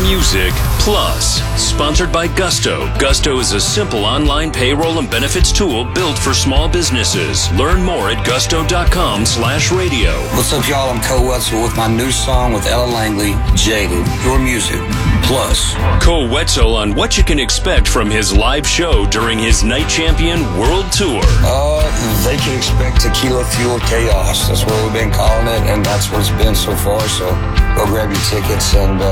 Music Plus. Sponsored by Gusto. Gusto is a simple online payroll and benefits tool built for small businesses. Learn more at gusto.com/radio. What's up, y'all? I'm Cole Wetzel with my new song with Ella Langley, Jaded. Your Music Plus. Cole Wetzel on what you can expect from his live show during his Night Champion World Tour. They can expect tequila fueled chaos. That's what we've been calling it, and that's what it's been so far. So go grab your tickets and